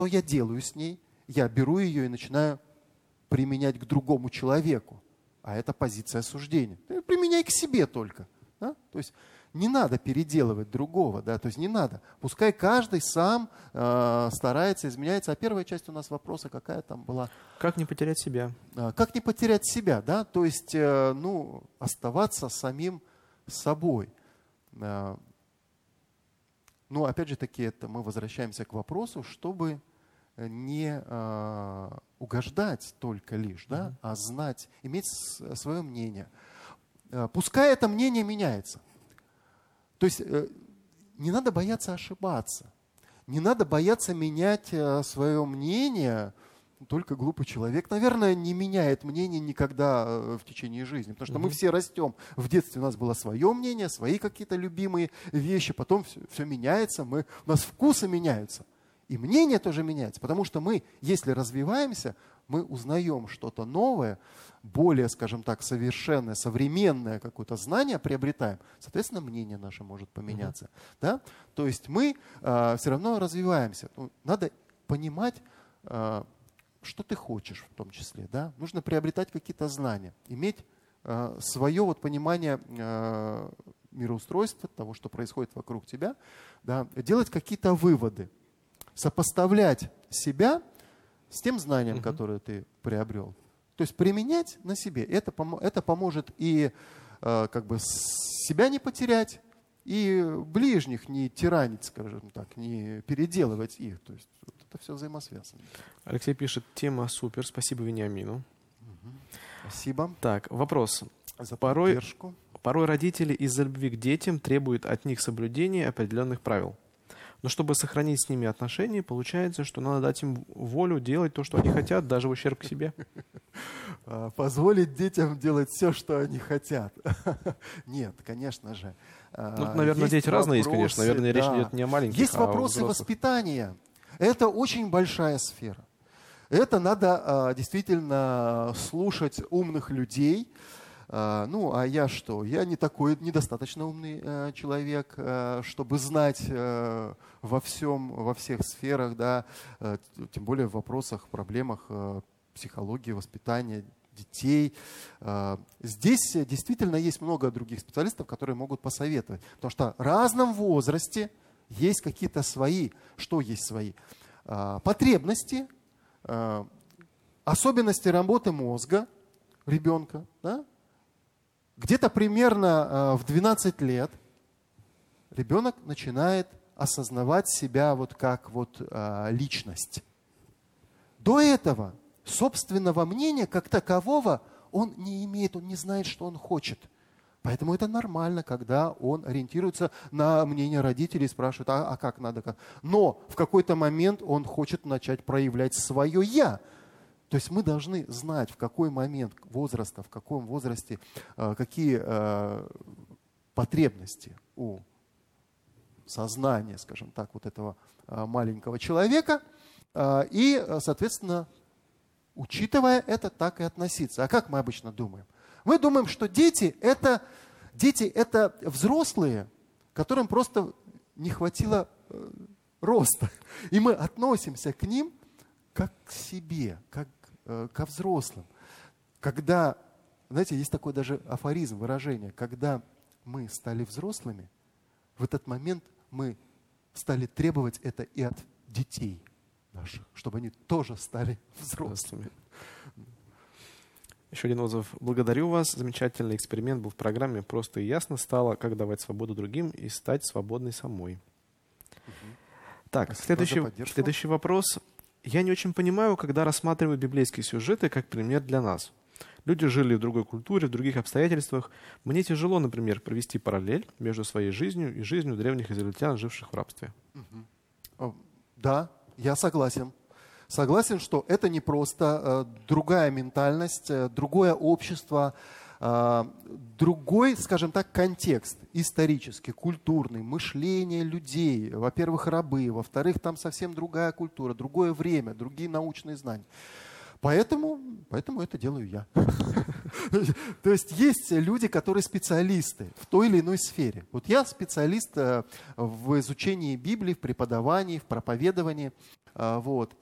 я делаю с ней? Я беру ее и начинаю применять к другому человеку. А это позиция осуждения. Ты применяй к себе только. Да? То есть не надо переделывать другого. Да? То есть не надо. Пускай каждый сам старается, изменяется. А первая часть у нас вопроса какая там была? Как не потерять себя? Как не потерять себя? Да? То есть оставаться самим собой. Но опять же таки, это мы возвращаемся к вопросу, чтобы не угождать только лишь, да, а знать, иметь свое мнение. Пускай это мнение меняется. То есть не надо бояться ошибаться. Не надо бояться менять свое мнение. Только глупый человек, наверное, не меняет мнение никогда в течение жизни. Потому что мы все растем. В детстве у нас было свое мнение, свои какие-то любимые вещи. Потом все меняется, у нас вкусы меняются. И мнение тоже меняется. Потому что мы, если развиваемся, мы узнаем что-то новое, более, скажем так, совершенное, современное какое-то знание приобретаем. Соответственно, мнение наше может поменяться. Да? То есть мы все равно развиваемся. Надо понимать, что ты хочешь в том числе. Да? Нужно приобретать какие-то знания, иметь свое понимание мироустройства, того, что происходит вокруг тебя, да? Делать какие-то выводы, сопоставлять себя с тем знанием, которое ты приобрел. То есть применять на себе. Это поможет и себя не потерять, и ближних не тиранить, скажем так, не переделывать их. То есть это все взаимосвязано. Алексей пишет, тема супер, спасибо Вениамину. Спасибо. Так, вопрос. За поддержку. Порой родители из-за любви к детям требуют от них соблюдения определенных правил. Но чтобы сохранить с ними отношения, получается, что надо дать им волю делать то, что они хотят, даже в ущерб к себе. Позволить детям делать все, что они хотят. Нет, конечно же. Наверное, дети разные есть, конечно. Наверное, речь идет не о маленьких, есть а о вопросы взрослых. Воспитания. Это очень большая сфера. Это надо действительно слушать умных людей. А я что? Я не такой недостаточно умный человек, чтобы знать во всех сферах, да, тем более в вопросах, проблемах психологии, воспитания детей. Здесь действительно есть много других специалистов, которые могут посоветовать. Потому что в разном возрасте есть какие-то свои, что есть свои потребности, особенности работы мозга ребенка, да? Где-то примерно в 12 лет ребенок начинает осознавать себя как личность. До этого собственного мнения как такового он не имеет, он не знает, что он хочет. Поэтому это нормально, когда он ориентируется на мнение родителей и спрашивает, а как надо. Но в какой-то момент он хочет начать проявлять свое «я». То есть мы должны знать, в какой момент возраста, в каком возрасте, какие потребности у сознания, скажем так, этого маленького человека. И, соответственно, учитывая это, так и относиться. А как мы обычно думаем? Мы думаем, что дети это взрослые, которым просто не хватило роста. И мы относимся к ним как к себе, как ко взрослым. Когда, знаете, есть такой даже афоризм, выражение, когда мы стали взрослыми, в этот момент мы стали требовать это и от детей наших, чтобы они тоже стали взрослыми. Еще один отзыв. Благодарю вас. Замечательный эксперимент был в программе. Просто и ясно стало, как давать свободу другим и стать свободной самой. Так, следующий вопрос. Я не очень понимаю, когда рассматриваю библейские сюжеты как пример для нас. Люди жили в другой культуре, в других обстоятельствах. Мне тяжело, например, провести параллель между своей жизнью и жизнью древних израильтян, живших в рабстве. Да, я согласен. Согласен, что это не просто другая ментальность, другое общество, другой, скажем так, контекст исторический, культурный, мышление людей. Во-первых, рабы, во-вторых, там совсем другая культура, другое время, другие научные знания. Поэтому это делаю я. То есть есть люди, которые специалисты в той или иной сфере. Вот я специалист в изучении Библии, в преподавании, в проповедовании. Вот.